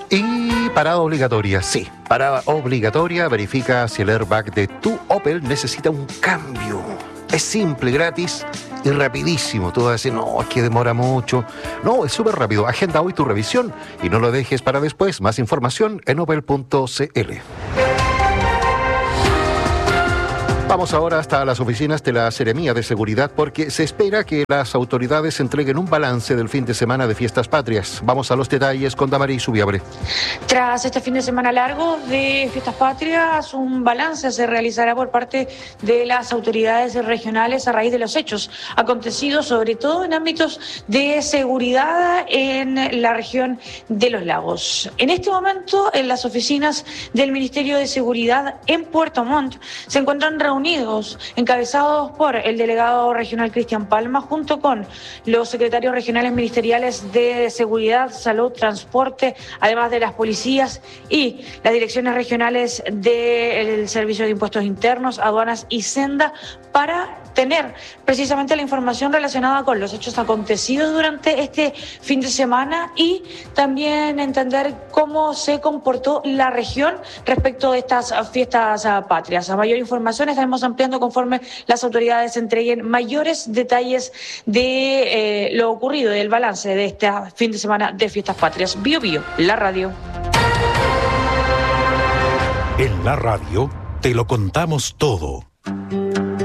Y parada obligatoria, sí. Parada obligatoria, verifica si el airbag de tu Opel necesita un cambio. Es simple, gratis y rapidísimo. Tú vas a decir, no, es que demora mucho. No, es súper rápido. Agenda hoy tu revisión y no lo dejes para después. Más información en opel.cl. Vamos ahora hasta las oficinas de la Seremía de Seguridad porque se espera que las autoridades entreguen un balance del fin de semana de Fiestas Patrias. Vamos a los detalles con Damaris Subiabre. Tras este fin de semana largo de Fiestas Patrias, un balance se realizará por parte de las autoridades regionales a raíz de los hechos acontecidos, sobre todo en ámbitos de seguridad en la región de Los Lagos. En este momento, en las oficinas del Ministerio de Seguridad en Puerto Montt se encuentran reunidos, encabezados por el delegado regional Cristian Palma, junto con los secretarios regionales ministeriales de Seguridad, Salud, Transporte, además de las policías y las direcciones regionales del Servicio de Impuestos Internos, Aduanas y Senda, para tener precisamente la información relacionada con los hechos acontecidos durante este fin de semana y también entender cómo se comportó la región respecto de estas fiestas patrias. A mayor información estaremos ampliando conforme las autoridades entreguen mayores detalles de lo ocurrido, del balance de este fin de semana de Fiestas Patrias. Bio Bio, la radio. En la radio te lo contamos todo.